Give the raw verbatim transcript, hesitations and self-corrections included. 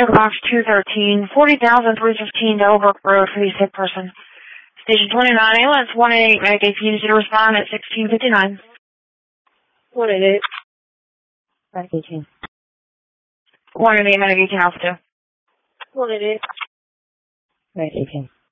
Medical Box two thirteen, forty thousand three fifteen Delbrook Road for the sick person. Station twenty-nine, ambulance one eighty-eight, Medicaid community to respond at sixteen fifty-nine. one eighty-eight. Medicaid team. one eighty-eight, Medicaid team Alpha two. one eighty-eight. Medicaid team.